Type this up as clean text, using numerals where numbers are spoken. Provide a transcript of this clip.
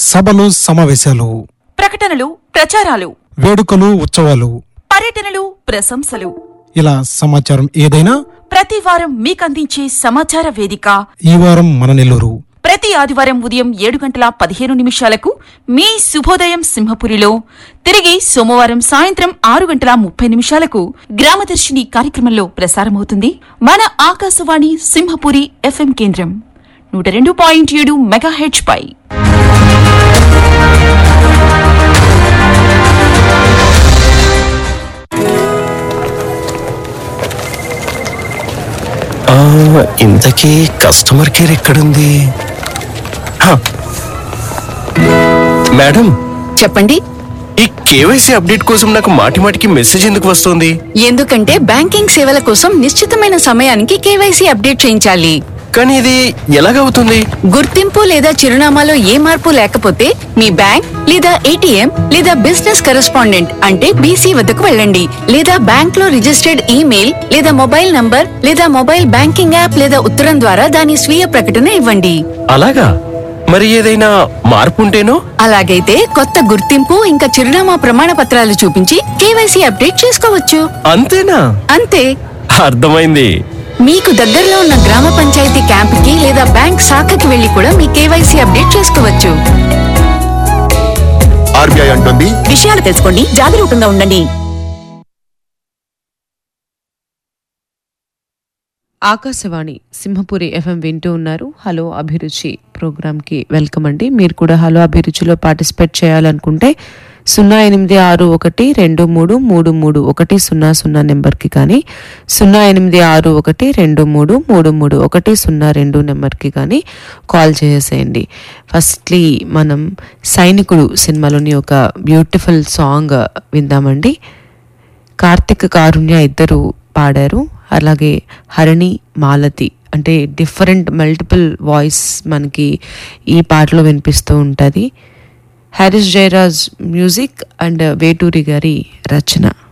సభలు సమావేశాలు, ప్రకటనలు ప్రచారాలు, వేడుకలు ఉత్సవాలు, పర్యటనలు ప్రశంసలు, ఇలా సమాచారం ఏదైనా ప్రతి వారం మీకందించే సమాచార వేదిక ఈ వారం మన నెల్లూరు. ప్రతి ఆదివారం ఉదయం 7:15 మీ శుభోదయం సింహపురిలో, తిరిగి సోమవారం సాయంత్రం 6:30 గ్రామదర్శిని కార్యక్రమంలో ప్రసారమవుతుంది మన ఆకాశవాణి సింహపురి FM కేంద్రం 102.7 మెగాహెర్ట్జ్ పై. ఇంతకీ కస్టమర్ కేర్ ఎక్కడుంది? మేడం చెప్పండి. ఈ కేవైసీ అప్డేట్ కోసం నాకు మాటిమాటికి మెసేజ్ ఎందుకు వస్తుంది? ఎందుకంటే బ్యాంకింగ్ సేవల కోసం నిశ్చితమైన సమయానికి కేవైసీ అప్డేట్ చేయించాలి. కానీ ఇది ఎలాగవుతుంది? గుర్తింపు లేదా చిరునామాలో ఏ మార్పు లేకపోతే మీ బ్యాంక్ లేదా ATM లేదా బిజినెస్ కరెస్పాండెంట్ అంటే BC వద్దకు వెళ్ళండి. లేదా బ్యాంక్ లో రిజిస్టర్డ్ ఈమెయిల్ లేదా మొబైల్ నంబర్ లేదా మొబైల్ బ్యాంకింగ్ యాప్ లేదా ఉత్తరం ద్వారా దాని స్వీయ ప్రకటన ఇవ్వండి. అలాగా? మరి ఏదైనా మార్పు ఉంటేనో? అలాగైతే కొత్త గుర్తింపు ఇంకా చిరునామా ప్రమాణ పత్రాలు చూపించి కేవైసీ అప్డేట్ చేసుకోవచ్చు. అంతేనా? అంతే. అర్థమైంది. మీకు దగ్గరలో ఉన్న గ్రామ పంచాయతీ క్యాంపుకి లేదా బ్యాంక్ శాఖకి వెళ్లి కూడా మీ కేవైసీ అప్డేట్ చేసుకోవచ్చు. RBI అంటుంది, విషయాలు తెలుసుకోండి, జాగరూకంగా ఉండండి. ఆకాశవాణి సింహపురి FM వింటూ ఉన్నారు. హలో అభిరుచి ప్రోగ్రామ్కి వెల్కమ్ అండి. మీరు కూడా హలో అభిరుచిలో పార్టిసిపేట్ చేయాలనుకుంటే 086123333100 నెంబర్కి కానీ 086123333102 నెంబర్కి కానీ కాల్ చేసేయండి. ఫస్ట్లీ మనం సైనికుడు సినిమాలోని ఒక బ్యూటిఫుల్ సాంగ్ విందామండి. కార్తిక్ కారుణ్య ఇద్దరు పాడారు. అలాగే హరిణి మాలతి అంటే డిఫరెంట్ మల్టిపుల్ వాయిస్ మనకి ఈ పాటలో వినిపిస్తూ ఉంటుంది. Harris Jayaraj music and Veturi గారి రచన.